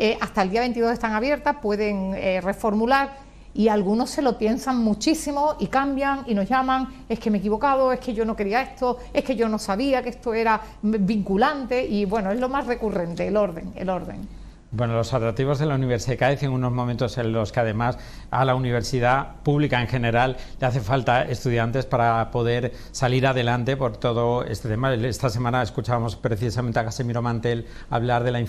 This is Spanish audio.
hasta el día 22 están abiertas, pueden reformular, y algunos se lo piensan muchísimo y cambian y nos llaman: es que me he equivocado, es que yo no quería esto, es que yo no sabía que esto era vinculante. Y bueno, es lo más recurrente, el orden. Bueno, los atractivos de la Universidad de Cádiz, en unos momentos en los que además a la universidad pública en general le hace falta estudiantes para poder salir adelante por todo este tema. Esta semana escuchábamos precisamente a Casimiro Mantel hablar de la